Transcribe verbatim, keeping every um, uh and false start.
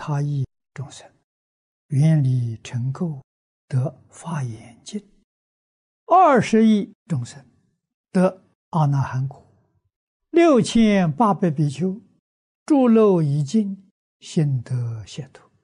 他亿众生，愿力成垢，得法眼净；二十亿众生得阿那含果；六千八百比丘诸漏已尽，心得解脱。